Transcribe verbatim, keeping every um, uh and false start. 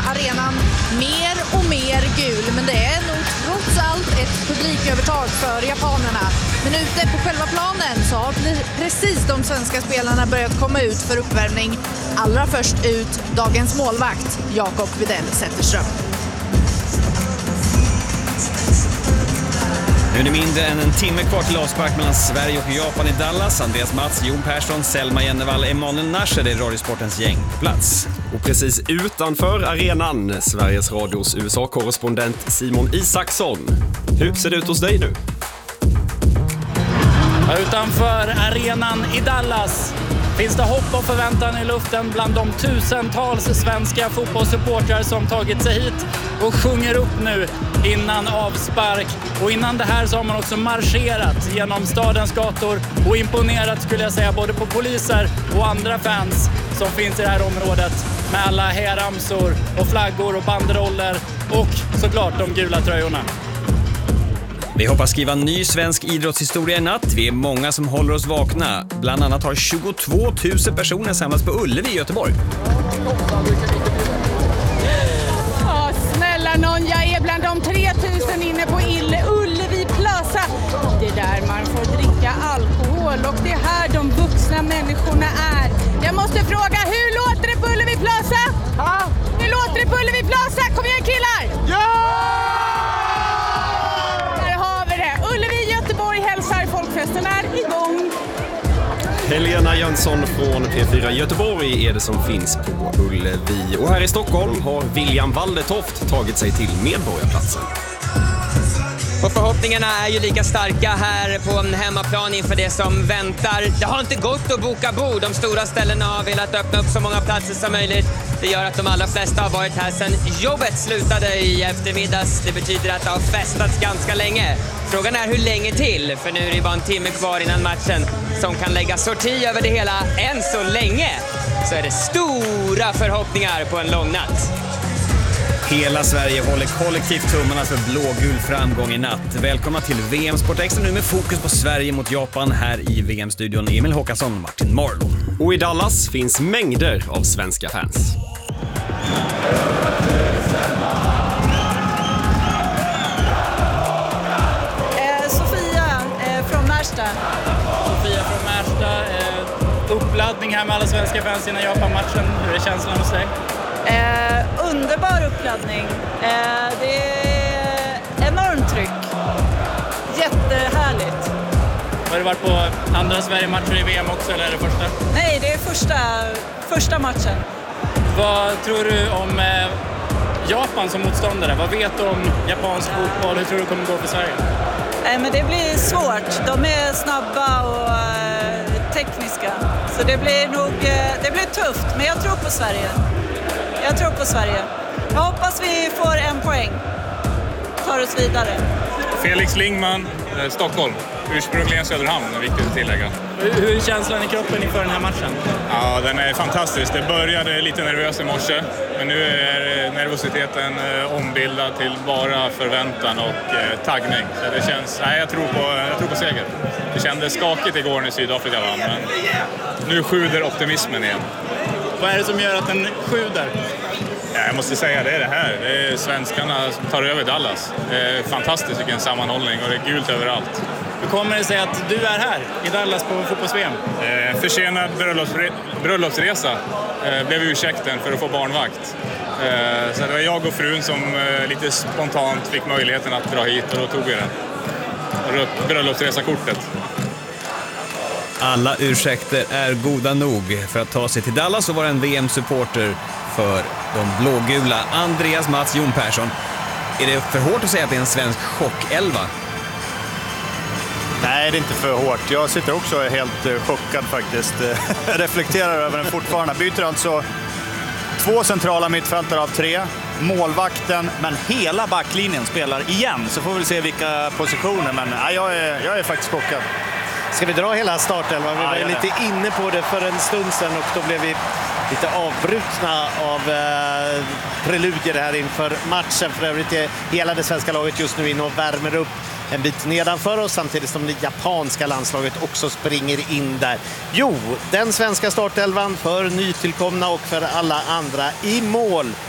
arenan mer och mer gul, men det är nog trots allt ett publikövertag för japanerna. Men ute på själva planen så har precis de svenska spelarna börjat komma ut för uppvärmning. Allra först ut dagens målvakt, Jakob Widell Zetterström. Nu är det mindre än en timme kvar till avspark mellan Sverige och Japan i Dallas. Andreas Mats, Jon Persson, Selma Jennevall, Emanuel Nasser, det är Radiosportens gäng på plats. Och precis utanför arenan, Sveriges Radios U S A-korrespondent Simon Isaksson. Hur ser det ut hos dig nu? Utanför arenan i Dallas finns det hopp och förväntan i luften bland de tusentals svenska fotbollssupportrar som tagit sig hit och sjunger upp nu innan avspark. Och innan det här så har man också marscherat genom stadens gator och imponerat, skulle jag säga, både på poliser och andra fans som finns i det här området med alla hejaramsor och flaggor och banderoller och såklart de gula tröjorna. Vi hoppas skriva ny svensk idrottshistoria i natt. Vi är många som håller oss vakna. Bland annat har tjugotvå tusen personer samlats på Ullevi i Göteborg. Ja, snälla någon, jag är bland de tre tusen inne på Ullevi Plaza. Det är där man får dricka alkohol och det är här de vuxna människorna är. Jag måste fråga, hur låter det på Ullevi Plaza? Ha? Hur låter det på Ullevi Plaza? Kom igen killar! Ja! Ullevi Göteborg hälsar, folkfesten är igång. Helena Jönsson från P fyra Göteborg är det som finns på Ullevi. Och här i Stockholm har William Waldertoft tagit sig till Medborgarplatsen. Och förhoppningarna är ju lika starka här på hemmaplan inför det som väntar. Det har inte gått att boka bord. De stora ställena har velat öppna upp så många platser som möjligt. Det gör att de allra flesta har varit här sedan jobbet slutade i eftermiddags. Det betyder att det har festats ganska länge. Frågan är hur länge till, för nu är det bara en timme kvar innan matchen som kan lägga sorti över det hela. Än så länge så är det stora förhoppningar på en lång natt. Hela Sverige håller kollektivt tummarna för blågul framgång i natt. Välkomna till V M Sport Extra nu med fokus på Sverige mot Japan här i V M-studion. Emil Håkansson och Martin Marlon. Och i Dallas finns mängder av svenska fans. Eh, Sofia eh, från Märsta. Sofia från Märsta. Eh, uppladdning här med alla svenska fans innan Japan-matchen. Hur är känslan hos dig? Eh, underbar uppladdning. Eh, det är enormt tryck. Jättehärligt. Har du varit på andra Sverige-matcher i V M också eller är det första? Nej, det är första, första matchen. Vad tror du om eh, Japan som motståndare? Vad vet du om japansk fotboll? Hur tror du det kommer gå för Sverige? Eh, men det blir svårt. De är snabba och eh, tekniska. Så det blir nog eh, det blir tufft. Men jag tror på Sverige. Jag tror på Sverige. Jag hoppas vi får en poäng. Tar oss vidare. Felix Lingman, eh, Stockholm. Ursprungligen Söderhamn, är viktigt att tillägga. Hur är känslan i kroppen inför den här matchen? Ja, den är fantastisk. Det började lite nervös i morse, men nu är nervositeten eh, ombildad till bara förväntan och eh, taggning. Så det känns, nej, jag tror på, jag tror på seger. Det kändes skakigt igår när Sydafrika vann, men nu sjuder optimismen igen. Vad är det som gör att den sjuder? Ja, jag måste säga det är det här. Det är svenskarna som tar över Dallas. Det är fantastiskt vilken sammanhållning och det är gult överallt. Hur kommer det sig att du är här i Dallas på fotbolls-V M? Eh, försenad bröllopsre- bröllopsresa eh, blev ursäkten för att få barnvakt. Eh, så det var jag och frun som eh, lite spontant fick möjligheten att dra hit och då tog vi det. Bröllopsresakortet. Alla ursäkter är goda nog för att ta sig till Dallas och vara en V M-supporter för de blågula. Andreas Mats, Jon Persson. Är det för hårt att säga att det är en svensk chockelva? Nej, det är inte för hårt. Jag sitter också helt chockad faktiskt. Reflekterar över den fortfarande. Byter alltså två centrala mittfältare av tre. Målvakten, men hela backlinjen spelar igen. Så får vi se vilka positioner. Men ja, jag, är, jag är faktiskt chockad. Ska vi dra hela startelvan? Vi var ja, lite inne på det för en stund sedan och då blev vi lite avbrutna av eh, preludier här inför matchen. För övrigt är hela det svenska laget just nu inne och värmer upp en bit nedanför oss samtidigt som det japanska landslaget också springer in där. Jo, den svenska startelvan för nytillkomna och för alla andra i mål.